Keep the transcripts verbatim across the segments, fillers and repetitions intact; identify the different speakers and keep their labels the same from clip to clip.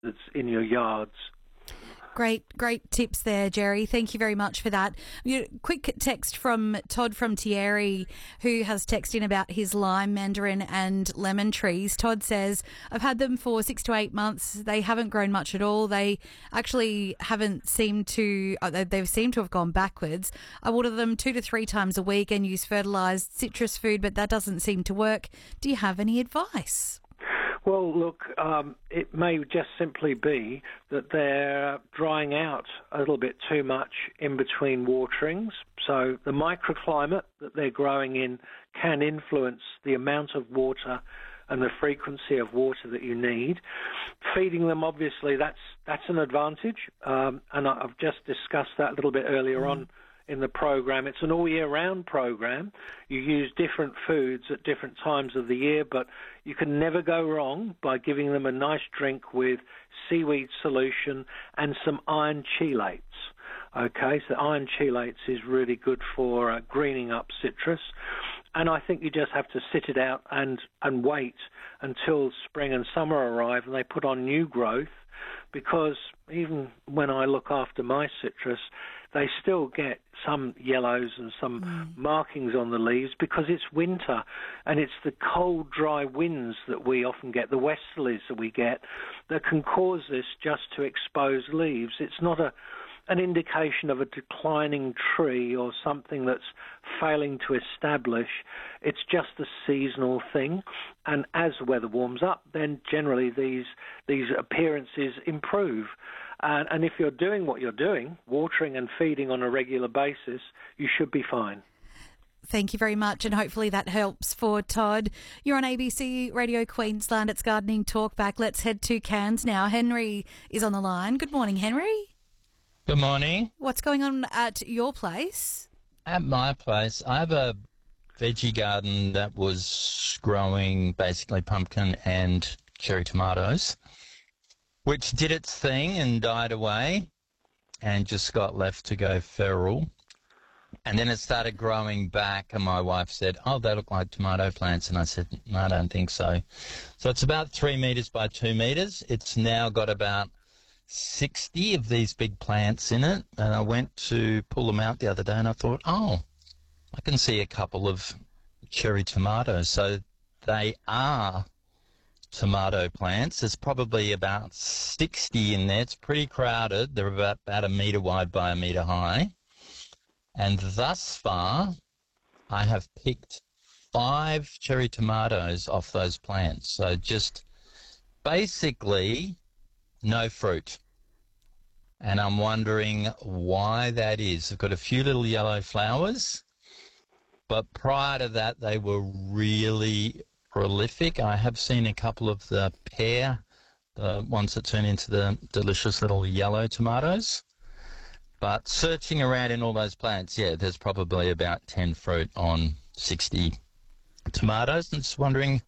Speaker 1: that's in your yards.
Speaker 2: Great, great tips there, Jerry. Thank you very much for that. You know, quick text from Todd from Thierry, who has texted in about his lime, mandarin and lemon trees. Todd says, I've had them for six to eight months. They haven't grown much at all. They actually haven't seemed to, they've seemed to have gone backwards. I water them two to three times a week and use fertilised citrus food, but that doesn't seem to work. Do you have any advice?
Speaker 1: Well, look, um, it may just simply be that they're drying out a little bit too much in between waterings. So the microclimate that they're growing in can influence the amount of water and the frequency of water that you need. Feeding them, obviously, that's that's an advantage, um, and I've just discussed that a little bit earlier mm. on in the program. It's an all-year-round program. You use different foods at different times of the year, but you can never go wrong by giving them a nice drink with seaweed solution and some iron chelates. Okay, so iron chelates is really good for uh, greening up citrus. And I think you just have to sit it out and, and wait until spring and summer arrive and they put on new growth, because even when I look after my citrus, they still get some yellows and some mm. markings on the leaves because it's winter and it's the cold, dry winds that we often get, the westerlies that we get, that can cause this just to expose leaves. It's not a an indication of a declining tree or something that's failing to establish. It's just a seasonal thing, and as the weather warms up, then generally these these appearances improve. And, and if you're doing what you're doing, watering and feeding on a regular basis, you should be fine.
Speaker 2: Thank you very much, and hopefully that helps for Todd. You're on A B C Radio Queensland. It's Gardening Talkback. Let's head to Cairns now. Henry is on the line. Good morning, Henry.
Speaker 3: Good morning.
Speaker 2: What's going on at your place?
Speaker 3: At my place, I have a veggie garden that was growing basically pumpkin and cherry tomatoes, which did its thing and died away and just got left to go feral. And then it started growing back, and my wife said, oh, they look like tomato plants. And I said, no, I don't think so. So it's about three metres by two metres. It's now got about sixty of these big plants in it, and I went to pull them out the other day and I thought, oh, I can see a couple of cherry tomatoes. So they are tomato plants. There's probably about sixty in there. It's pretty crowded. They're about, about a metre wide by a metre high. And thus far, I have picked five cherry tomatoes off those plants. So just basically no fruit. And I'm wondering why that is. I've got a few little yellow flowers, but prior to that, they were really prolific. I have seen a couple of the pear, the ones that turn into the delicious little yellow tomatoes. But searching around in all those plants, yeah, there's probably about ten fruit on sixty tomatoes. And just wondering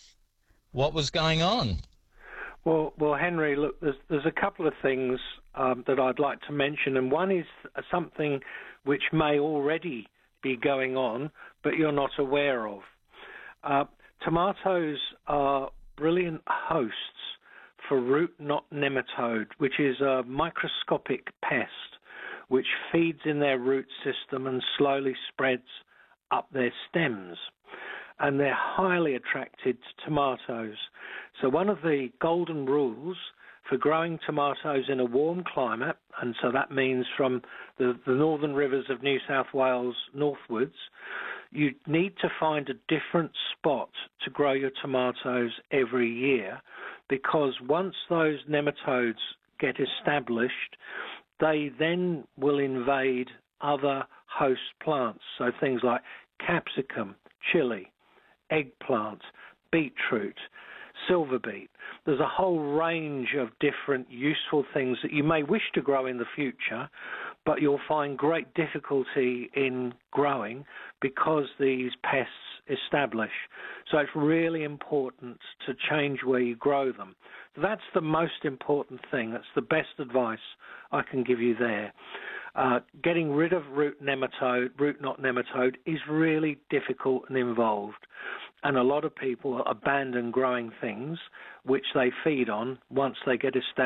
Speaker 3: what was going on.
Speaker 1: Well, well, Henry, look, there's, there's a couple of things um, that I'd like to mention, and one is something which may already be going on, but you're not aware of. Uh, tomatoes are brilliant hosts for root knot nematode, which is a microscopic pest which feeds in their root system and slowly spreads up their stems. And they're highly attracted to tomatoes. So one of the golden rules for growing tomatoes in a warm climate, and so that means from the, the northern rivers of New South Wales northwards, you need to find a different spot to grow your tomatoes every year, because once those nematodes get established, they then will invade other host plants, so things like capsicum, chili, eggplant, beetroot, silver beet. There's a whole range of different useful things that you may wish to grow in the future, but you'll find great difficulty in growing because these pests establish. So it's really important to change where you grow them. That's the most important thing. That's the best advice I can give you there. Uh, getting rid of root nematode, root knot nematode, is really difficult and involved. And a lot of people abandon growing things which they feed on once they get established.